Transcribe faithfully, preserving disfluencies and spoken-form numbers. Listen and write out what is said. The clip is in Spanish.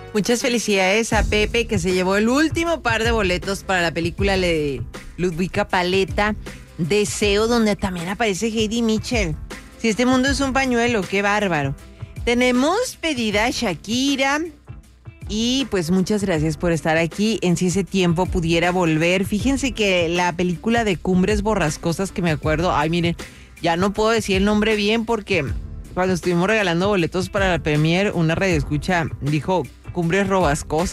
Muchas felicidades a Pepe, que se llevó el último par de boletos para la película de Ludwika Paleta, Deseo, donde también aparece Heidi Mitchell. Si este mundo es un pañuelo, qué bárbaro. Tenemos pedida a Shakira. Y pues muchas gracias por estar aquí en Si ese tiempo pudiera volver. Fíjense que la película de Cumbres Borrascosas, que me acuerdo, ay miren, ya no puedo decir el nombre bien porque cuando estuvimos regalando boletos para la premier, una radioescucha dijo Cumbres Robascosas.